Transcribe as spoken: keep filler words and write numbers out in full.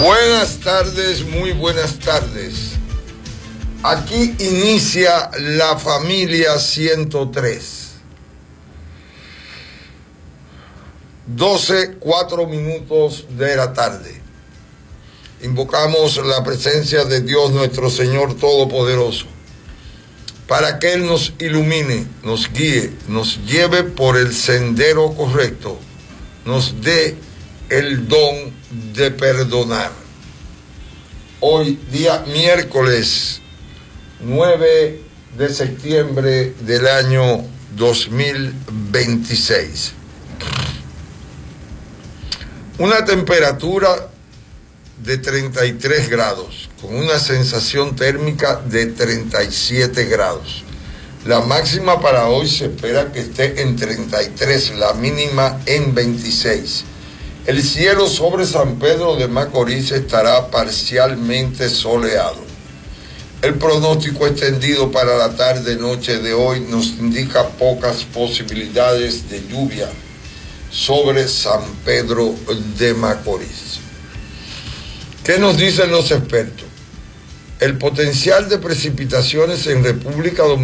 Buenas tardes, muy buenas tardes. Aquí inicia la familia ciento tres. doce, cuatro minutos de la tarde. Invocamos la presencia de Dios nuestro Señor Todopoderoso, para que Él nos ilumine, nos guíe, nos lleve por el sendero correcto, nos dé el don de perdonar. Hoy, día miércoles nueve de septiembre del año dos mil veintiséis. Una temperatura de treinta y tres grados, con una sensación térmica de treinta y siete grados. La máxima para hoy se espera que esté en treinta y tres, la mínima en veintiséis. El cielo sobre San Pedro de Macorís estará parcialmente soleado. El pronóstico extendido para la tarde-noche de hoy nos indica pocas posibilidades de lluvia sobre San Pedro de Macorís. ¿Qué nos dicen los expertos? El potencial de precipitaciones en República Dominicana